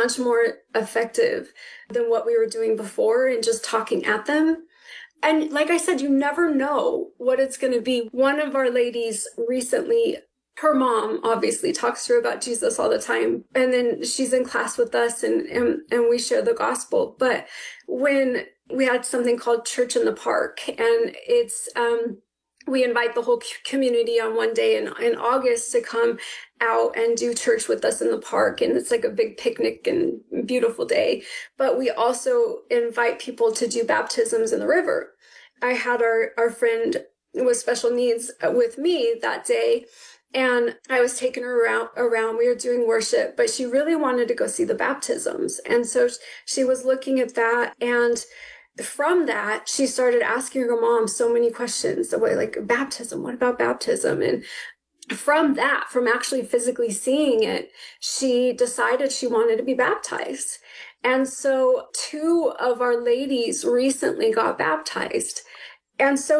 much more effective than what we were doing before and just talking at them. And like I said, you never know what it's going to be. One of our ladies recently, her mom obviously talks to her about Jesus all the time. And then she's in class with us and we share the gospel. But when we had something called Church in the Park, and it's, we invite the whole community on one day in August to come out and do church with us in the park. And it's like a big picnic and beautiful day. But we also invite people to do baptisms in the river. I had our friend with special needs with me that day, and I was taking her around. We were doing worship, but she really wanted to go see the baptisms. And so she was looking at that, and from that, she started asking her mom so many questions, like baptism, what about baptism? And from that, from actually physically seeing it, she decided she wanted to be baptized. And so 2 of our ladies recently got baptized. And so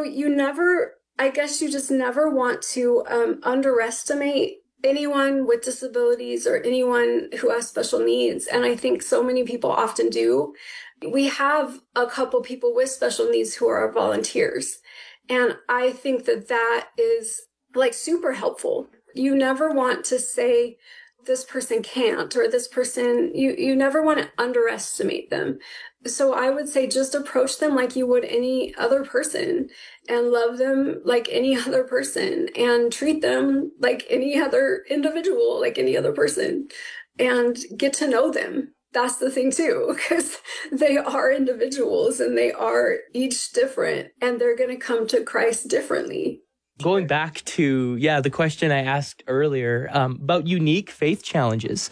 I guess you just never want to underestimate anyone with disabilities or anyone who has special needs. And I think so many people often do. We have a couple people with special needs who are our volunteers. And I think that is like super helpful. You never want to say this person can't, or this person, you never want to underestimate them. So I would say just approach them like you would any other person, and love them like any other person, and treat them like any other individual, like any other person, and get to know them. That's the thing too, because they are individuals and they are each different, and they're going to come to Christ differently. Going back to, the question I asked earlier about unique faith challenges.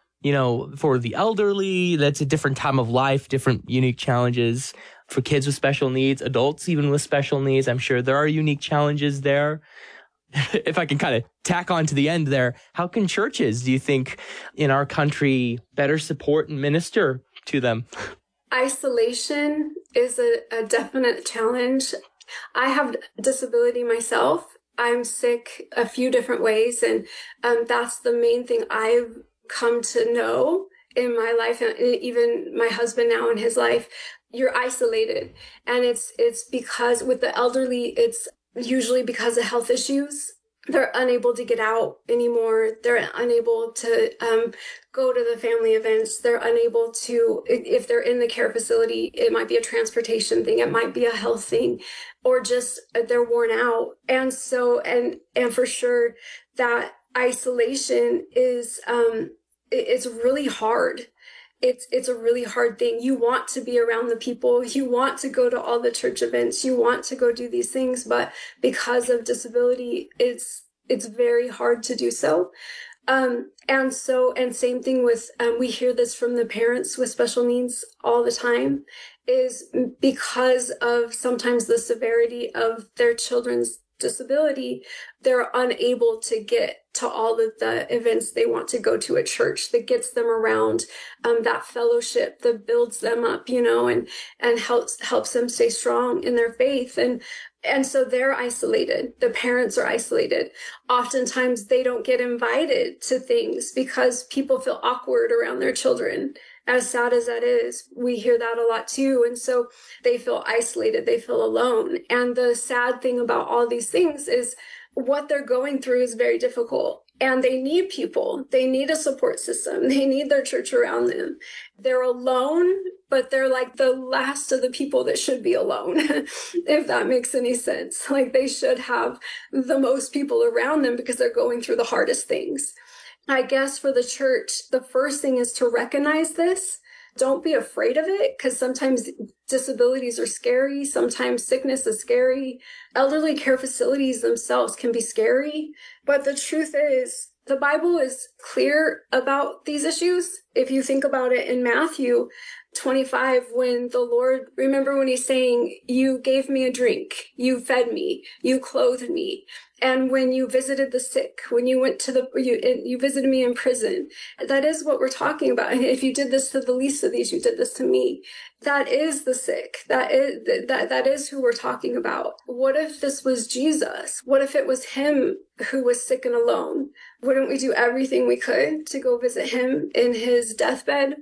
For the elderly, that's a different time of life, different unique challenges. For kids with special needs, adults even with special needs, I'm sure there are unique challenges there. If I can kind of tack on to the end there, how can churches, do you think, in our country better support and minister to them? Isolation is a definite challenge. I have disability myself. I'm sick a few different ways, and that's the main thing I've come to know in my life, and even my husband now in his life. You're isolated, and it's because with the elderly, it's usually because of health issues. They're unable to get out anymore. They're unable to go to the family events. They're unable to, if they're in the care facility, it might be a transportation thing. It might be a health thing, or just they're worn out. And so, and for sure that isolation is, it's really hard. It's a really hard thing. You want to be around the people. You want to go to all the church events. You want to go do these things, but because of disability, it's very hard to do so. And same thing with, we hear this from the parents with special needs all the time, is because of sometimes the severity of their children's disability, they're unable to get to all of the events they want to go to at church that gets them around that fellowship that builds them up, and helps them stay strong in their faith. And so they're isolated. The parents are isolated. Oftentimes they don't get invited to things because people feel awkward around their children. As sad as that is, we hear that a lot too. And so they feel isolated, they feel alone. And the sad thing about all these things is what they're going through is very difficult. And they need people. They need a support system. They need their church around them. They're alone, but they're like the last of the people that should be alone, if that makes any sense. Like they should have the most people around them because they're going through the hardest things. I guess for the church, the first thing is to recognize this. Don't be afraid of it, because sometimes disabilities are scary. Sometimes sickness is scary. Elderly care facilities themselves can be scary. But the truth is, the Bible is clear about these issues. If you think about it in Matthew 25, when the Lord, remember when he's saying, you gave me a drink, you fed me, you clothed me. And when you visited the sick, when you went to you visited me in prison, that is what we're talking about. And if you did this to the least of these, you did this to me. That is the sick. That is who we're talking about. What if this was Jesus? What if it was him who was sick and alone? Wouldn't we do everything we could to go visit him in his deathbed?